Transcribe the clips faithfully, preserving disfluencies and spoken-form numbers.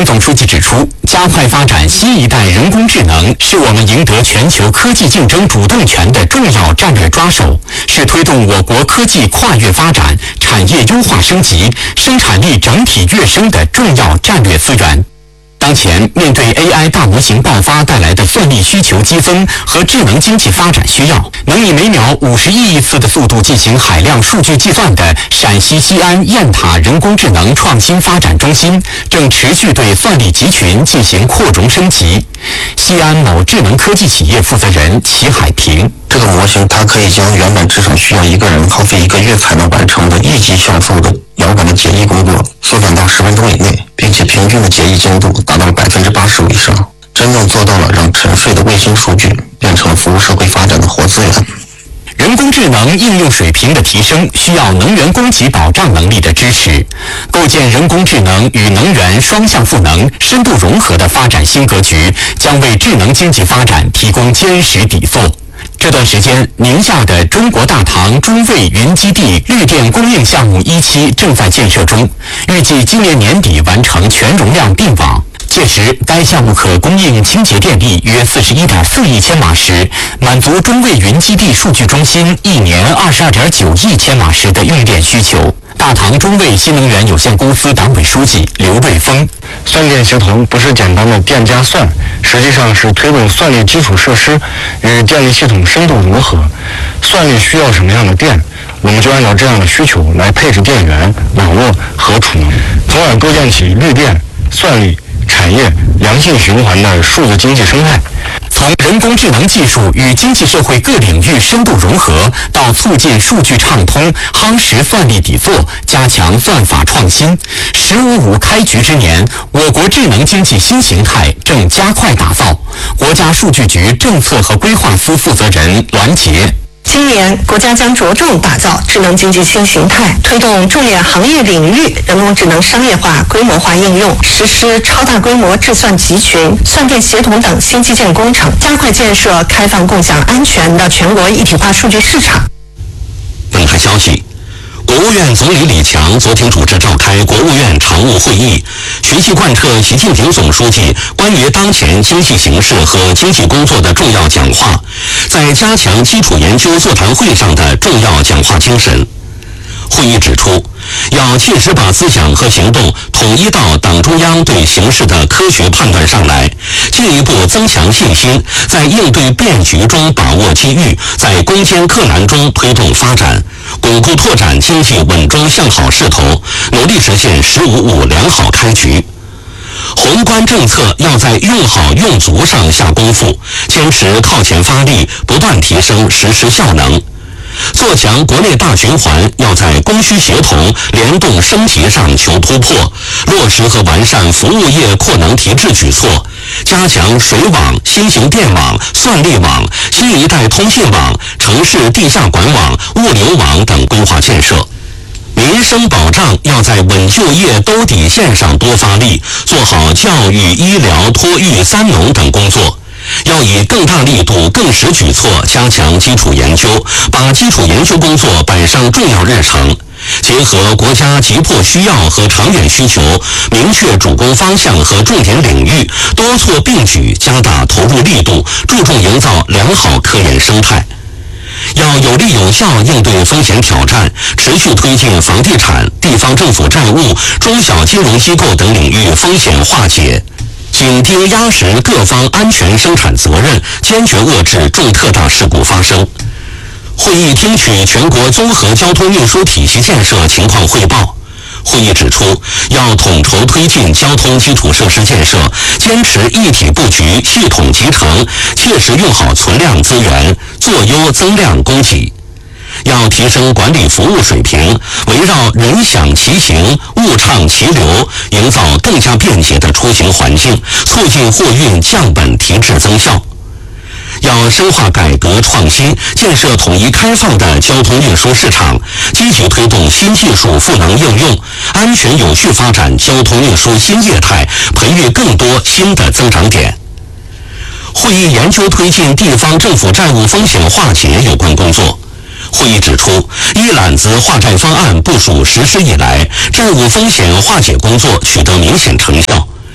总书记指出，加快发展新一代人工智能是我们赢得全球科技竞争主动权的重要战略抓手，是推动我国科技跨越发展、产业优化升级、生产力整体跃升的重要战略资源。当前，面对 A I 大模型爆发带来的算力需求激增和智能经济发展需要，能以每秒五十亿亿次的速度进行海量数据计算的陕西西安雁塔人工智能创新发展中心正持续对算力集群进行扩容升级。西安某智能科技企业负责人齐海平： 这个模型它可以将原本至少需要一个人耗费一个月才能完成的一级像素的遥感的解译工作缩短到十分钟以内，并且平均的解译精度达到了百分之八十以上，真正做到了让沉睡的卫星数据变成了服务社会发展的活资源。 人工智能应用水平的提升需要能源供给保障能力的支持，构建人工智能与能源双向赋能、深度融合的发展新格局，将为智能经济发展提供坚实底座。这段时间，宁夏的中国大唐中卫云基地绿电供应项目一期正在建设中，预计今年年底完成全容量并网。届时，该项目可供应清洁电力约四十一点四亿千瓦时，满足中卫云基地数据中心一年二十二点九亿千瓦时的用电需求。大唐中卫新能源有限公司党委书记刘瑞峰： 算电协同不是简单的电加算，实际上是推动算力基础设施与电力系统深度融合。算力需要什么样的电，我们就按照这样的需求来配置电源、网络和储能，从而构建起绿电、算力、产业良性循环的数字经济生态。 从人工智能技术与经济社会各领域深度融合，到促进数据畅通、夯实算力底座、加强算法创新，“十五五”开局之年，我国智能经济新形态正加快打造。国家数据局政策和规划司负责人栾杰： 今年，国家将着重打造智能经济新形态，推动重点行业领域人工智能商业化、规模化应用，实施超大规模智算集群、算电协同等新基建工程，加快建设开放、共享、安全的全国一体化数据市场。 本台消息，国务院总理李强昨天主持召开国务院常务会议，学习贯彻习近平总书记关于当前经济形势和经济工作的重要讲话，在加强基础研究座谈会上的重要讲话精神。会议指出，要切实把思想和行动统一到党中央对形势的科学判断上来，进一步增强信心，在应对变局中把握机遇，在攻坚克难中推动发展，巩固拓展经济稳中向好势头，努力实现“十五五”良好开局。宏观政策要在用好用足上下功夫，坚持靠前发力，不断提升实施效能。做强国内大循环，要在供需协同、联动升级上求突破，落实和完善服务业扩能提质举措，加强水网、新型电网、算力网、新一代通信网、城市地下管网、物流网等规划建设。民生保障要在稳就业兜底线上多发力，做好教育、医疗、托育、三农等工作。要以更大力度、更实举措加强基础研究，把基础研究工作摆上重要日程，结合国家急迫需要和长远需求，明确主攻方向和重点领域，多措并举，加大投入力度，注重营造良好科研生态。要有力有效应对风险挑战，持续推进房地产、地方政府债务、中小金融机构等领域风险化解，紧盯压实各方安全生产责任，坚决遏制重特大事故发生。会议听取全国综合交通运输体系建设情况汇报。会议指出，要统筹推进交通基础设施建设，坚持一体布局、系统集成，切实用好存量资源，做优增量供给。要提升管理服务水平，围绕人享其行、物畅其流，营造更加便捷的出行环境，促进货运降本提质增效。要深化改革创新，建设统一开放的交通运输市场，积极推动新技术赋能应用，安全有序发展交通运输新业态，培育更多新的增长点。会议研究推进地方政府债务风险化解有关工作。会议指出，一揽子化债方案部署实施以来，债务风险化解工作取得明显成效。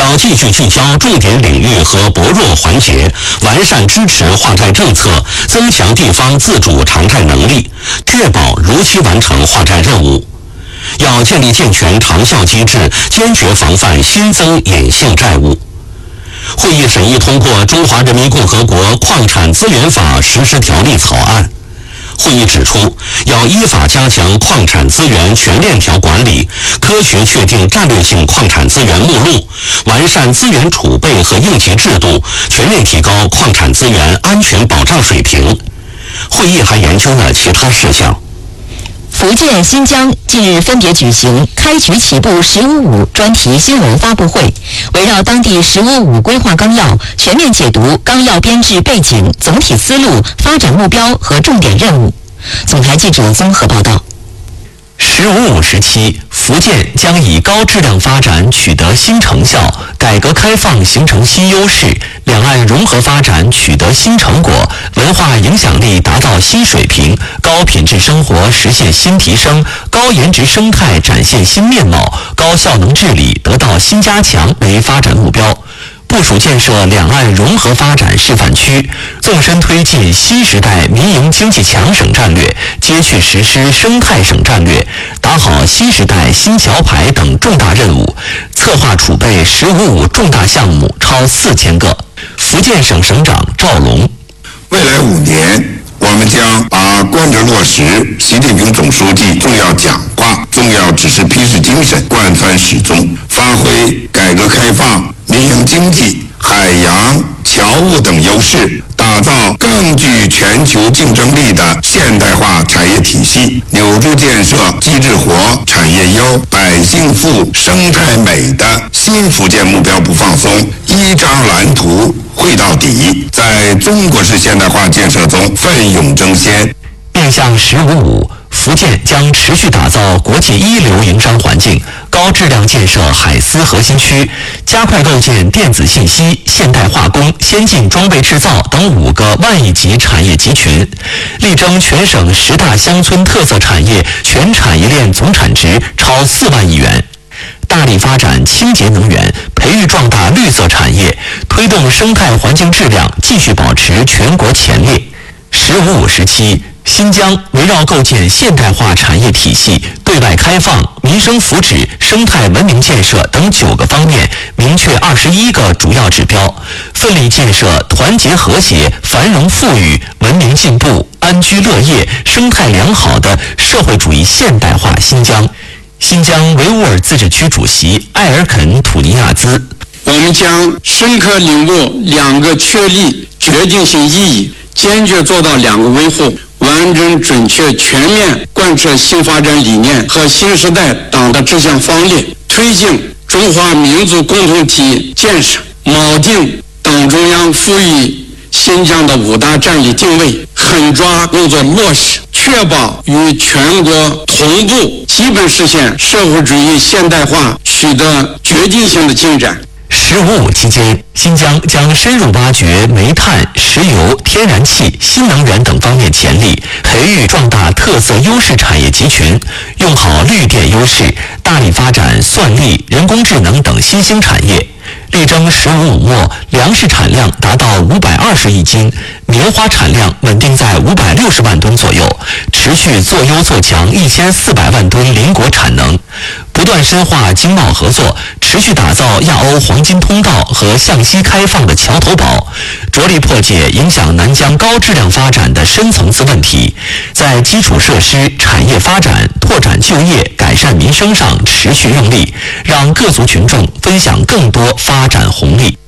要继续聚焦重点领域和薄弱环节，完善支持化债政策，增强地方自主偿债能力，确保如期完成化债任务。要建立健全长效机制，坚决防范新增隐性债务。会议审议通过《中华人民共和国矿产资源法实施条例》草案。会议指出，要依法加强矿产资源全链条管理，科学确定战略性矿产资源目录，完善资源储备和应急制度，全面提高矿产资源安全保障水平。会议还研究了其他事项。 福建、新疆近日分别举行开局起步“十五五”专题新闻发布会，围绕当地“十五五”规划纲要，全面解读纲要编制背景、总体思路、发展目标和重点任务。总台记者综合报道。 十五五时期，福建将以高质量发展取得新成效，改革开放形成新优势，两岸融合发展取得新成果，文化影响力达到新水平，高品质生活实现新提升，高颜值生态展现新面貌，高效能治理得到新加强为发展目标。部署建设两岸融合发展示范区，纵深推进新时代民营经济强省战略，接续实施生态省战略，打好新时代新桥牌等重大任务，策划储备“十五五”重大项目超四千个。福建省省长赵龙， 未来五年，我们将把贯彻落实习近平总书记重要讲话、重要指示批示精神贯穿始终，发挥改革开放、民营经济、海洋、侨务等优势，打造更具全球竞争力的现代化产业体系，扭住建设机制活、产业优、百姓富、生态美的新福建目标不放松，一张蓝图绘到底，在中国式现代化建设中奋勇争先。 面向“十五五”，福建将持续打造国际一流营商环境，高质量建设海丝核心区，加快构建电子信息、现代化工、先进装备制造等五个万亿级产业集群，力争全省十大乡村特色产业全产业链总产值超四万亿元。大力发展清洁能源，培育壮大绿色产业，推动生态环境质量继续保持全国前列。十五五时期，新疆围绕构建现代化产业体系、对外开放、民生福祉、生态文明建设等九个方面，明确二十一个主要指标，奋力建设团结和谐、繁荣富裕、文明进步、安居乐业、生态良好的社会主义现代化新疆。新疆维吾尔自治区主席艾尔肯·土尼亚兹， 我们将深刻领悟两个确立决定性意义，坚决做到两个维护，完整准确全面贯彻新发展理念和新时代党的治乡方略，推进中华民族共同体建设，锚定党中央赋予新疆的五大战略定位，狠抓工作落实，确保与全国同步基本实现社会主义现代化取得决定性的进展。 十五五期间，新疆将深入挖掘煤炭、石油、天然气、新能源等方面潜力，培育壮大特色优势产业集群，用好绿电优势，大力发展算力、人工智能等新兴产业。力争十五五末粮食产量达到五百二十亿斤，棉花产量稳定在五百六十万吨左右，持续做优做强一千四百万吨邻国产能，不断深化经贸合作，持续打造亚欧黄金通道和向西开放的桥头堡，着力破解影响南疆高质量发展的深层次问题，在基础设施、产业发展、拓展就业、改善民生上持续用力，让各族群众分享更多发展红利。